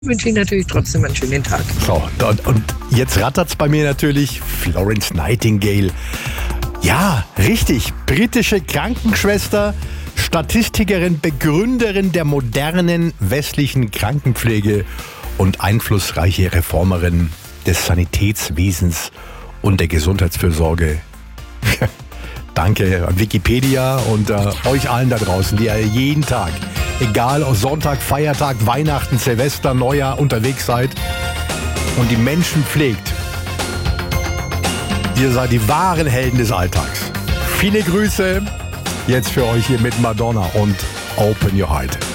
wünsche Ihnen natürlich trotzdem einen schönen Tag. So, und jetzt rattert's bei mir natürlich. Florence Nightingale. Ja, richtig. Britische Krankenschwester, Statistikerin, Begründerin der modernen westlichen Krankenpflege und einflussreiche Reformerin des Sanitätswesens und der Gesundheitsfürsorge. Danke an Wikipedia und euch allen da draußen, die ihr jeden Tag, egal ob Sonntag, Feiertag, Weihnachten, Silvester, Neujahr unterwegs seid und die Menschen pflegt. Ihr seid die wahren Helden des Alltags. Viele Grüße jetzt für euch hier mit Madonna und Open Your Heart.